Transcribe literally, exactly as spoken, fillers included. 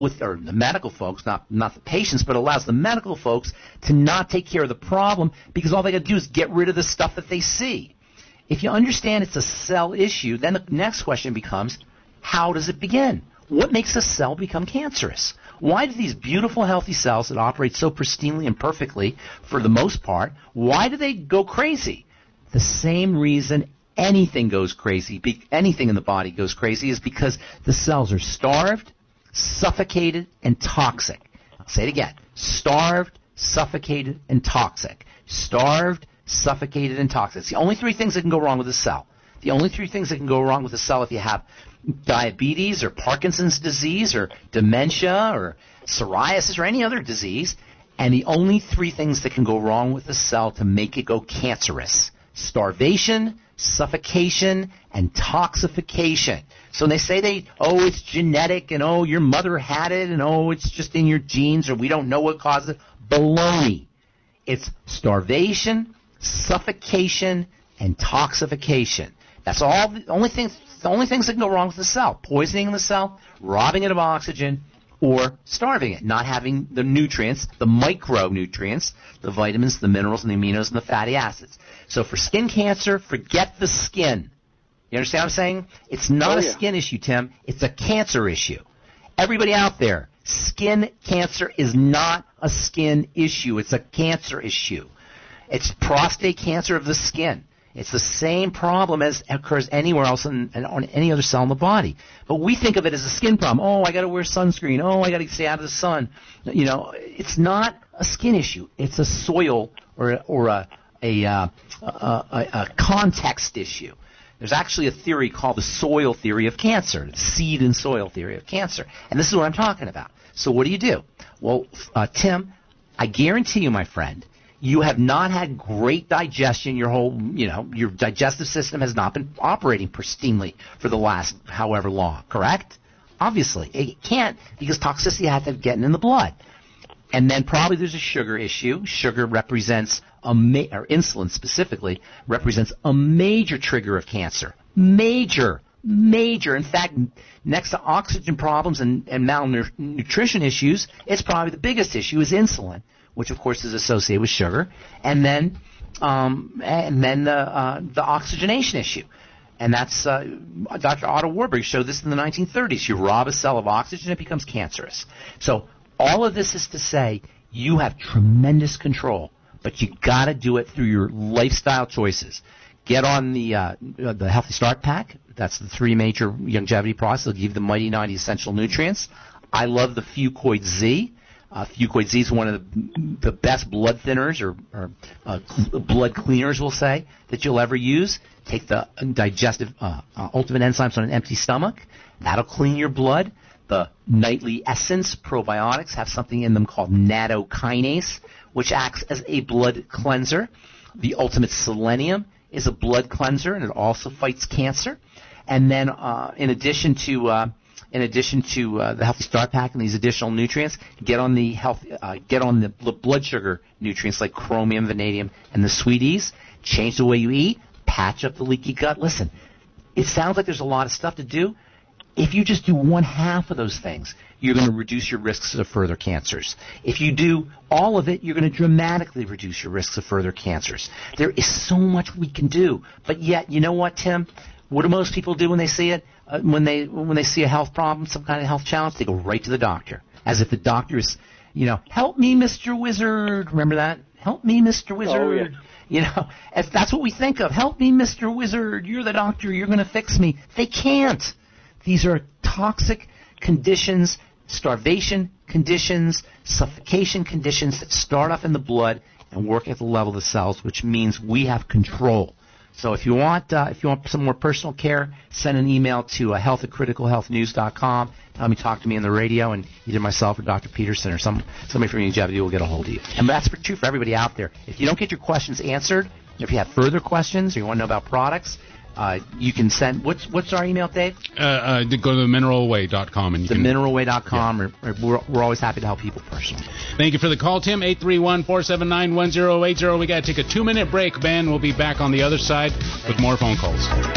with or the medical folks, not not the patients, but allows the medical folks to not take care of the problem because all they got to do is get rid of the stuff that they see. If you understand it's a cell issue, then the next question becomes, how does it begin? What makes a cell become cancerous? Why do these beautiful, healthy cells that operate so pristinely and perfectly, for the most part, why do they go crazy? The same reason anything goes crazy, anything in the body goes crazy, is because the cells are starved, suffocated, and toxic. I'll say it again. Starved, suffocated, and toxic. Starved, suffocated, and toxic. It's the only three things that can go wrong with a cell. The only three things that can go wrong with a cell if you have diabetes or Parkinson's disease or dementia or psoriasis or any other disease, and the only three things that can go wrong with a cell to make it go cancerous: starvation, suffocation, and toxification. So when they say they, oh, it's genetic, and oh, your mother had it, and oh, it's just in your genes, or we don't know what caused it, baloney. It's starvation, suffocation, and toxification. That's all. The only things, the only things that can go wrong with the cell: poisoning the cell, robbing it of oxygen, or starving it, not having the nutrients, the micronutrients, the vitamins, the minerals, and the aminos, and the fatty acids. So for skin cancer, forget the skin. You understand what I'm saying? It's not oh, a yeah. skin issue, Tim. It's a cancer issue. Everybody out there, skin cancer is not a skin issue. It's a cancer issue. It's prostate cancer of the skin. It's the same problem as occurs anywhere else in, in, on any other cell in the body. But we think of it as a skin problem. Oh, I got to wear sunscreen. Oh, I got to stay out of the sun. You know, it's not a skin issue. It's a soil or or a a, uh, a, a, a context issue. There's actually a theory called the soil theory of cancer, the seed and soil theory of cancer. And this is what I'm talking about. So what do you do? Well, uh, Tim, I guarantee you, my friend, you have not had great digestion. Your whole, you know, your digestive system has not been operating pristinely for the last however long, correct? Obviously. It can't, because toxicity has to get in the blood. And then probably there's a sugar issue. Sugar represents a ma- or insulin specifically represents a major trigger of cancer. Major, major. In fact, next to oxygen problems and, and malnutrition issues, it's probably the biggest issue is insulin, which of course is associated with sugar, and then um, and then the uh, the oxygenation issue. And that's uh, Doctor Otto Warburg showed this in the nineteen thirties. You rob a cell of oxygen, it becomes cancerous. So all of this is to say you have tremendous control, but you got to do it through your lifestyle choices. Get on the uh, the Healthy Start Pack. That's the three major longevity products. They'll give you the Mighty ninety essential nutrients. I love the Fucoid Z. Uh, Fucoid Z is one of the, the best blood thinners or, or uh, cl- blood cleaners, we'll say, that you'll ever use. Take the digestive uh, uh, ultimate enzymes on an empty stomach. That'll clean your blood. The Nightly Essence probiotics have something in them called nattokinase, which acts as a blood cleanser. The Ultimate Selenium is a blood cleanser, and it also fights cancer. And then uh, in addition to... Uh, In addition to uh, the Healthy Start Pack and these additional nutrients, get on the health, uh, get on the blood sugar nutrients like chromium, vanadium, and the sweeties. Change the way you eat. Patch up the leaky gut. Listen, it sounds like there's a lot of stuff to do. If you just do one half of those things, you're going to reduce your risks of further cancers. If you do all of it, you're going to dramatically reduce your risks of further cancers. There is so much we can do. But yet, you know what, Tim? What do most people do when they see it? Uh, when they when they see a health problem, some kind of health challenge, they go right to the doctor, as if the doctor is, you know, help me, Mister Wizard. Remember that? Help me, Mister Wizard. Oh, yeah. You know, if that's what we think of. Help me, Mister Wizard. You're the doctor. You're going to fix me. They can't. These are toxic conditions, starvation conditions, suffocation conditions that start off in the blood and work at the level of the cells, which means we have control. So if you want uh, if you want some more personal care, send an email to uh, health at critical health news dot com. Tell me, talk to me on the radio, and either myself or Doctor Peterson or some somebody from Longevity will get a hold of you. And that's for, true for everybody out there. If you don't get your questions answered, if you have further questions or you want to know about products, uh, you can send. What's what's our email, Dave? Uh, uh, go to the mineral way dot com. and you the can, mineral way dot com. Yeah. Or, or we're, we're always happy to help people personally. Thank you for the call, Tim. eight three one, four seven nine, one zero eight zero. We got to take a two-minute break, Ben. We'll be back on the other side with more phone calls.